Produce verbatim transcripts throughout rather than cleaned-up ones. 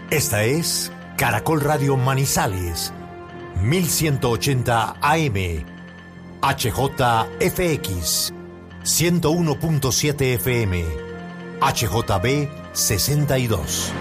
Esta es Caracol Radio Manizales, mil ciento ochenta A M, H J F X, ciento uno punto siete F M, H J B sesenta y dos.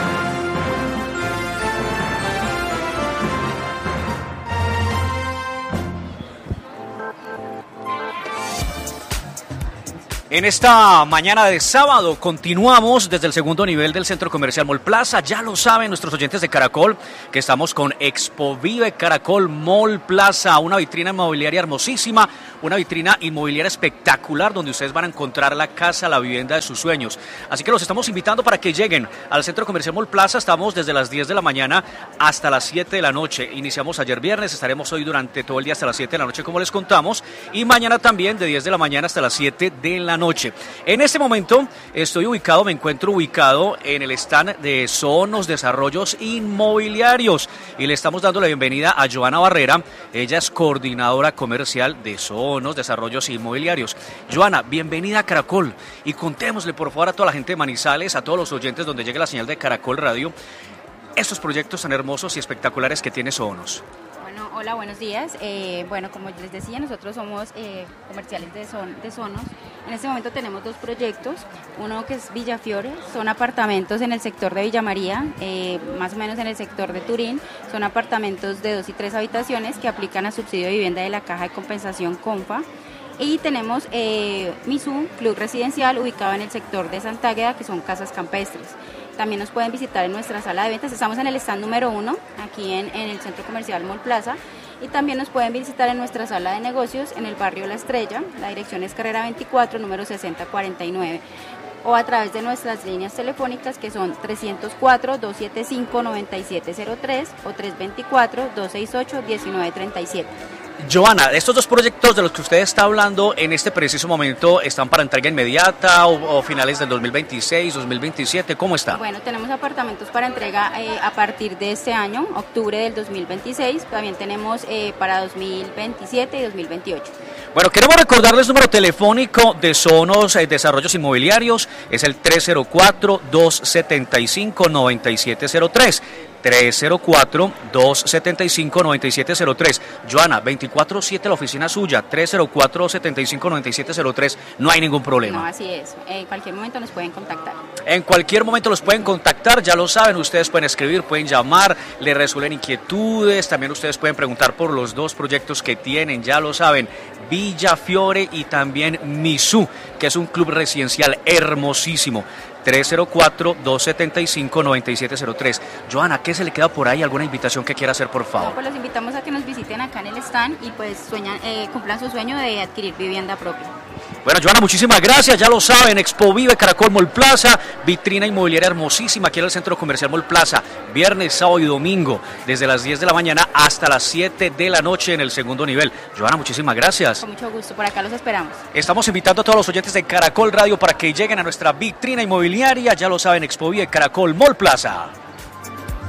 En esta mañana de sábado continuamos desde el segundo nivel del Centro Comercial Mall Plaza. Ya lo saben nuestros oyentes de Caracol que estamos con Expovive Caracol Mall Plaza, una vitrina inmobiliaria hermosísima, una vitrina inmobiliaria espectacular donde ustedes van a encontrar la casa, la vivienda de sus sueños. Así que los estamos invitando para que lleguen al Centro Comercial Mall Plaza. Estamos desde las diez de la mañana hasta las siete de la noche. Iniciamos ayer viernes, estaremos hoy durante todo el día hasta las siete de la noche como les contamos, y mañana también de diez de la mañana hasta las siete de la noche. Noche. En este momento estoy ubicado, me encuentro ubicado en el stand de Sonos Desarrollos Inmobiliarios y le estamos dando la bienvenida a Joana Barrera. Ella es coordinadora comercial de Sonos Desarrollos Inmobiliarios. Joana, bienvenida a Caracol y contémosle por favor a toda la gente de Manizales, a todos los oyentes donde llegue la señal de Caracol Radio, estos proyectos tan hermosos y espectaculares que tiene Sonos. Hola, buenos días. Eh, bueno, como les decía, nosotros somos eh, comerciales de, son, de Sonos. En este momento tenemos dos proyectos, uno que es Villafiore, son apartamentos en el sector de Villa María, eh, más o menos en el sector de Turín, son apartamentos de dos y tres habitaciones que aplican a subsidio de vivienda de la Caja de Compensación CONFA. Y tenemos eh, Misú, club residencial, ubicado en el sector de Santa Águeda, que son casas campestres. También nos pueden visitar en nuestra sala de ventas, estamos en el stand número uno, aquí en, en el Centro Comercial Mall Plaza, y también nos pueden visitar en nuestra sala de negocios en el barrio La Estrella, la dirección es carrera veinticuatro, número sesenta cuarenta y nueve, o a través de nuestras líneas telefónicas que son trescientos cuatro, doscientos setenta y cinco, noventa y siete cero tres o trescientos veinticuatro, doscientos sesenta y ocho, diecinueve treinta y siete. Joana, estos dos proyectos de los que usted está hablando en este preciso momento, ¿están para entrega inmediata o, o finales del dos mil veintiséis, dos mil veintisiete? ¿Cómo está? Bueno, tenemos apartamentos para entrega eh, a partir de este año, octubre del dos mil veintiséis. También tenemos eh, para dos mil veintisiete y dos mil veintiocho. Bueno, queremos recordarles el número telefónico de Sonos eh, Desarrollos Inmobiliarios. Es el tres cero cuatro, doscientos setenta y cinco, noventa y siete cero tres. tres cero cuatro, doscientos setenta y cinco, noventa y siete cero tres. Joana, veinticuatro siete la oficina suya, tres cero cuatro, doscientos setenta y cinco, noventa y siete cero tres. No hay ningún problema. No, así es. En cualquier momento nos pueden contactar. En cualquier momento los pueden contactar, ya lo saben, ustedes pueden escribir, pueden llamar, le resuelven inquietudes, también ustedes pueden preguntar por los dos proyectos que tienen, ya lo saben, Villafiore y también Misú, que es un club residencial hermosísimo. tres cero cuatro, doscientos setenta y cinco, noventa y siete cero tres. Joana, ¿qué se le queda por ahí? ¿Alguna invitación que quiera hacer, por favor? No, pues los invitamos a que nos visiten acá en el stand y pues sueñan, eh, cumplan su sueño de adquirir vivienda propia. Bueno, Joana, muchísimas gracias, ya lo saben, Expovive Caracol Mall Plaza, vitrina inmobiliaria hermosísima aquí en el Centro Comercial Mall Plaza, viernes, sábado y domingo, desde las diez de la mañana hasta las siete de la noche en el segundo nivel. Joana, muchísimas gracias. Con mucho gusto, por acá los esperamos. Estamos invitando a todos los oyentes de Caracol Radio para que lleguen a nuestra vitrina inmobiliaria, ya lo saben, Expovive Caracol Mall Plaza.